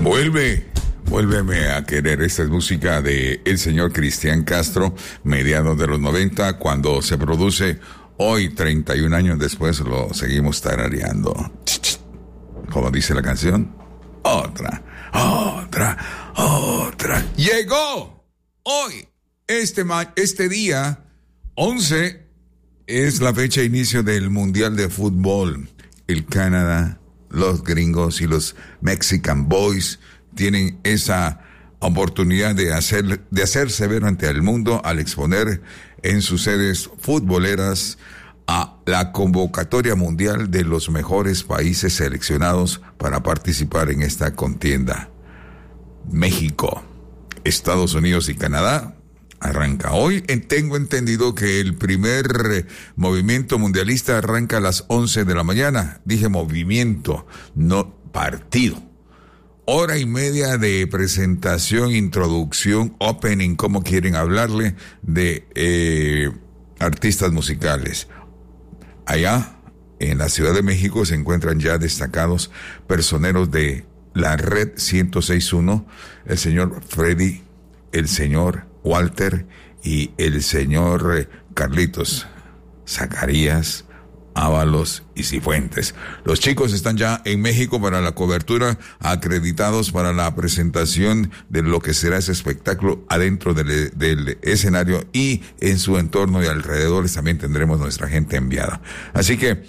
Vuélveme a querer. Esta es música de el señor Cristian Castro, mediados de los 90, cuando se produce. Hoy, 31 años después, lo seguimos tarareando. Como dice la canción, otra. Llegó hoy, este día, 11, es la fecha de inicio del Mundial de Fútbol. El Canadá, los gringos y los Mexican Boys tienen esa oportunidad de hacerse ver ante el mundo al exponer en sus sedes futboleras a la convocatoria mundial de los mejores países seleccionados para participar en esta contienda. México, Estados Unidos y Canadá arranca hoy. Tengo entendido que el primer movimiento mundialista arranca a las 11 de la mañana. Dije movimiento, no partido. Hora y media de presentación, introducción, opening, como quieren hablarle, de artistas musicales. Allá, en la Ciudad de México, se encuentran ya destacados personeros de la Red 106.1, el señor Freddy, el señor Walter y el señor Carlitos, Zacarías, Ábalos y Cifuentes. Los chicos están ya en México para la cobertura, acreditados para la presentación de lo que será ese espectáculo adentro del escenario, y en su entorno y alrededores también tendremos nuestra gente enviada. Así que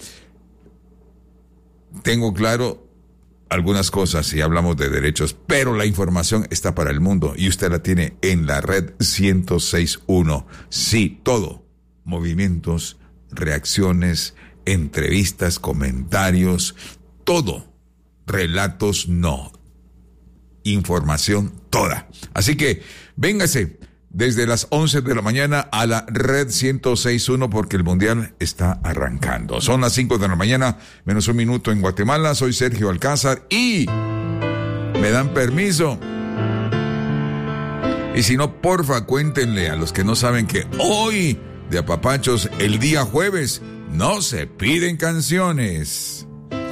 tengo claro algunas cosas si hablamos de derechos, pero la información está para el mundo y usted la tiene en la Red 106.1. Sí, todo. Movimientos, reacciones, entrevistas, comentarios, todo. Relatos no. Información toda. Así que véngase desde las 11 de la mañana a la Red 106.1 porque el Mundial está arrancando. Son las 5 de la mañana, menos un minuto en Guatemala. Soy Sergio Alcázar y me dan permiso. Y si no, porfa, cuéntenle a los que no saben que hoy de apapachos, el día jueves, no se piden canciones.